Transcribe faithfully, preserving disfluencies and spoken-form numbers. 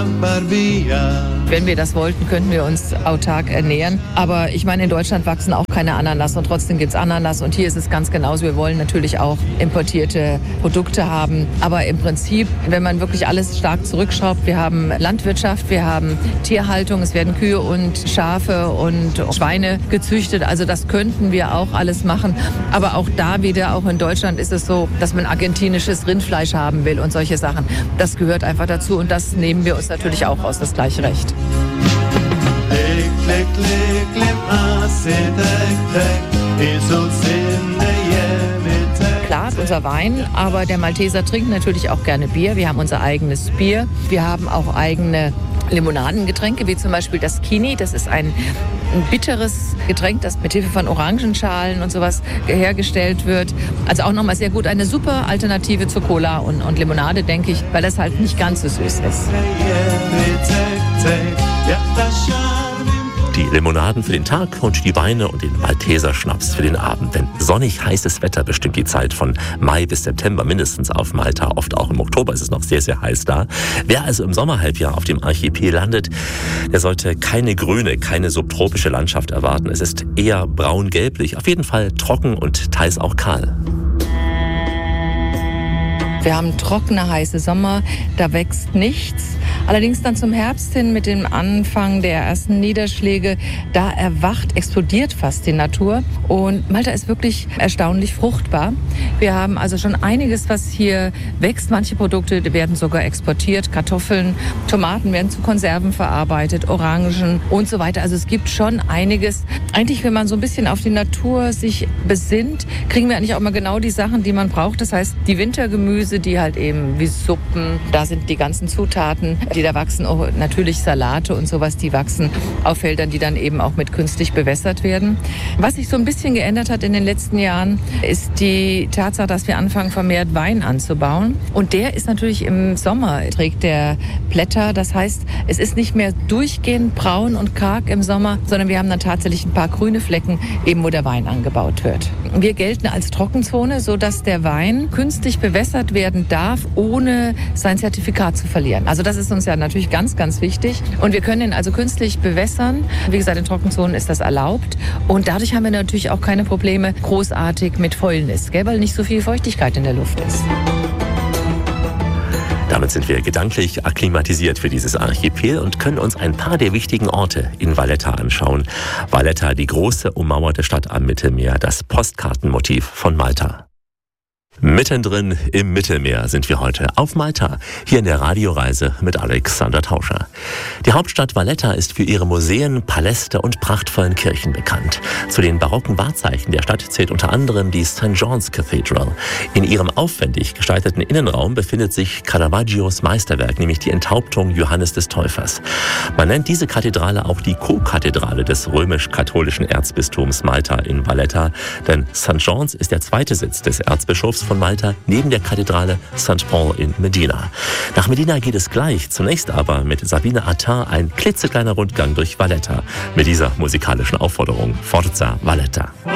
Wenn wir das wollten, könnten wir uns autark ernähren. Aber ich meine, in Deutschland wachsen auch keine Ananas und trotzdem gibt es Ananas. Und hier ist es ganz genauso. Wir wollen natürlich auch importierte Produkte haben. Aber im Prinzip, wenn man wirklich alles stark zurückschraubt, wir haben Landwirtschaft, wir haben Tierhaltung, es werden Kühe und Schafe und Schweine gezüchtet. Also das könnten wir auch alles machen. Aber auch da wieder, auch in Deutschland ist es so, dass man argentinisches Rindfleisch haben will und solche Sachen. Das gehört einfach dazu und das nehmen wir uns natürlich auch aus, das gleiche Recht. Klar, ist unser Wein, aber der Malteser trinkt natürlich auch gerne Bier. Wir haben unser eigenes Bier. Wir haben auch eigene Limonadengetränke, wie zum Beispiel das Kini. Das ist ein, ein bitteres Getränk, das mit Hilfe von Orangenschalen und sowas hergestellt wird. Also auch nochmal sehr gut. Eine super Alternative zu Cola und, und Limonade, denke ich, weil das halt nicht ganz so süß ist. Die Limonaden für den Tag und die Weine und den Malteser Schnaps für den Abend. Denn sonnig heißes Wetter bestimmt die Zeit von Mai bis September mindestens auf Malta. Oft auch im Oktober ist es noch sehr, sehr heiß da. Wer also im Sommerhalbjahr auf dem Archipel landet, der sollte keine grüne, keine subtropische Landschaft erwarten. Es ist eher braun-gelblich, auf jeden Fall trocken und teils auch kahl. Wir haben trockene, heiße Sommer, da wächst nichts. Allerdings dann zum Herbst hin mit dem Anfang der ersten Niederschläge, da erwacht, explodiert fast die Natur. Und Malta ist wirklich erstaunlich fruchtbar. Wir haben also schon einiges, was hier wächst. Manche Produkte werden sogar exportiert. Kartoffeln, Tomaten werden zu Konserven verarbeitet, Orangen und so weiter. Also es gibt schon einiges. Eigentlich, wenn man so ein bisschen auf die Natur sich besinnt, kriegen wir eigentlich auch mal genau die Sachen, die man braucht. Das heißt, die Wintergemüse, die halt eben wie Suppen, da sind die ganzen Zutaten, die da wachsen, auch natürlich Salate und sowas, die wachsen auf Feldern, die dann eben auch mit künstlich bewässert werden. Was sich so ein bisschen geändert hat in den letzten Jahren, ist die Tatsache, dass wir anfangen, vermehrt Wein anzubauen. Und der ist natürlich im Sommer, trägt der Blätter. Das heißt, es ist nicht mehr durchgehend braun und karg im Sommer, sondern wir haben dann tatsächlich ein paar grüne Flecken, eben wo der Wein angebaut wird. Wir gelten als Trockenzone, sodass der Wein künstlich bewässert werden darf, ohne sein Zertifikat zu verlieren. Also das ist uns ja natürlich ganz, ganz wichtig. Und wir können ihn also künstlich bewässern. Wie gesagt, in Trockenzonen ist das erlaubt. Und dadurch haben wir natürlich auch keine Probleme großartig mit Fäulnis, gell, weil nicht so viel Feuchtigkeit in der Luft ist. Damit sind wir gedanklich akklimatisiert für dieses Archipel und können uns ein paar der wichtigen Orte in Valletta anschauen. Valletta, die große ummauerte Stadt am Mittelmeer, das Postkartenmotiv von Malta. Mittendrin im Mittelmeer sind wir heute auf Malta, hier in der Radioreise mit Alexander Tauscher. Die Hauptstadt Valletta ist für ihre Museen, Paläste und prachtvollen Kirchen bekannt. Zu den barocken Wahrzeichen der Stadt zählt unter anderem die Sankt John's Cathedral. In ihrem aufwendig gestalteten Innenraum befindet sich Caravaggios Meisterwerk, nämlich die Enthauptung Johannes des Täufers. Man nennt diese Kathedrale auch die Co-Kathedrale des römisch-katholischen Erzbistums Malta in Valletta, denn Sankt John's ist der zweite Sitz des Erzbischofs von Malta neben der Kathedrale Sankt Paul in Medina. Nach Medina geht es gleich, zunächst aber mit Sabine Attar ein klitzekleiner Rundgang durch Valletta mit dieser musikalischen Aufforderung: Forza Valletta.